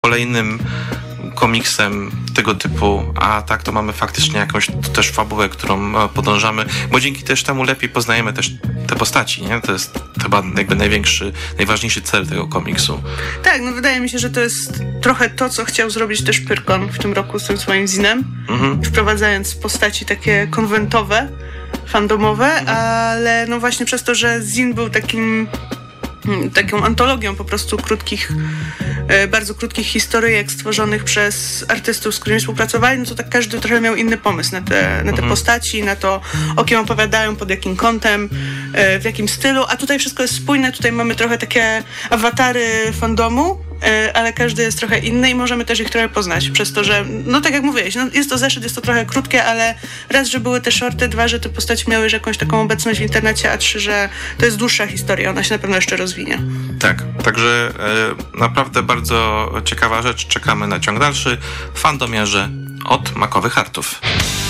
kolejnym komiksem tego typu, a tak to mamy faktycznie jakąś też fabułę, którą podążamy, bo dzięki też temu lepiej poznajemy też te postaci, nie? To jest chyba jakby najważniejszy cel tego komiksu. Tak, no wydaje mi się, że to jest trochę to, co chciał zrobić też Pyrkon w tym roku z tym swoim zinem, wprowadzając postaci takie konwentowe, fandomowe, ale no właśnie przez to, że zin był taką antologią po prostu bardzo krótkich historyjek stworzonych przez artystów, z którymi współpracowali, no to tak każdy trochę miał inny pomysł na te postaci, na to, o kim opowiadają, pod jakim kątem, w jakim stylu, a tutaj wszystko jest spójne, tutaj mamy trochę takie awatary fandomu, ale każdy jest trochę inny i możemy też ich trochę poznać, przez to, że, no tak jak mówiłeś, no jest to zeszyt, jest to trochę krótkie, ale raz, że były te shorty, dwa, że te postaci miały już jakąś taką obecność w internecie, a trzy, że to jest dłuższa historia, ona się na pewno jeszcze rozwinie. Tak, także naprawdę bardzo ciekawa rzecz, czekamy na ciąg dalszy w Fandomiarze od Makowych Artów.